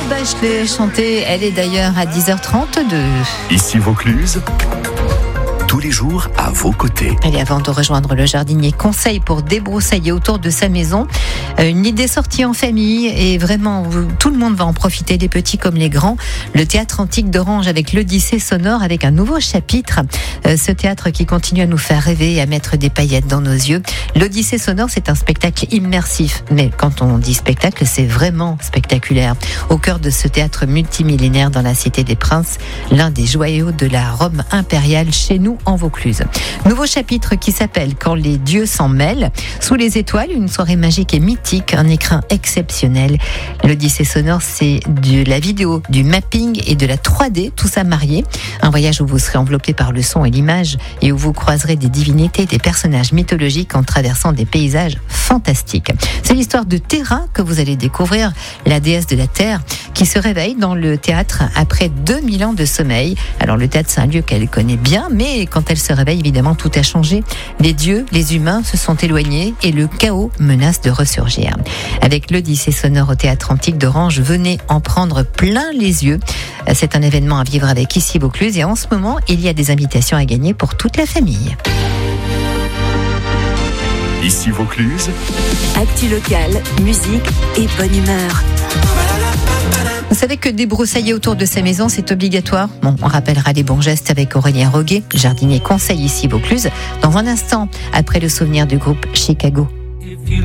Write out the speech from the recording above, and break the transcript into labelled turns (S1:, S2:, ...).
S1: Bachelet chantait, elle est d'ailleurs à 10h32.
S2: Ici Vaucluse, tous les jours à vos côtés.
S1: Et avant de rejoindre le jardinier conseil pour débroussailler autour de sa maison, une idée sortie en famille et vraiment tout le monde va en profiter, les petits comme les grands. Le théâtre antique d'Orange avec l'Odyssée sonore avec un nouveau chapitre. Ce théâtre qui continue à nous faire rêver et à mettre des paillettes dans nos yeux. L'Odyssée sonore, c'est un spectacle immersif. Mais quand on dit spectacle, c'est vraiment spectaculaire. Au cœur de ce théâtre multimillénaire dans la Cité des Princes, l'un des joyaux de la Rome impériale chez nous en Vaucluse. Nouveau chapitre qui s'appelle Quand les dieux s'en mêlent. Sous les étoiles, une soirée magique et mythique, un écrin exceptionnel. L'Odyssée sonore, c'est de la vidéo, du mapping et de la 3D, tout ça marié. Un voyage où vous serez enveloppé par le son et l'image et où vous croiserez des divinités, des personnages mythologiques en traversant des paysages fantastiques. C'est l'histoire de Terra que vous allez découvrir, la déesse de la Terre, qui se réveille dans le théâtre après 2000 ans de sommeil. Alors le théâtre, c'est un lieu qu'elle connaît bien, mais quand elle se réveille, évidemment, tout a changé. Les dieux, les humains se sont éloignés et le chaos menace de ressurgir. Avec l'Odyssée sonore au théâtre antique d'Orange, venez en prendre plein les yeux. C'est un événement à vivre avec Ici Vaucluse et en ce moment, il y a des invitations à gagner pour toute la famille.
S2: Ici Vaucluse,
S3: actu locale, musique et bonne humeur.
S1: Vous savez que débroussailler autour de sa maison, c'est obligatoire. Bon, on rappellera les bons gestes avec Aurélien Roguet, jardinier conseil Ici Vaucluse, dans un instant, après le souvenir du groupe Chicago.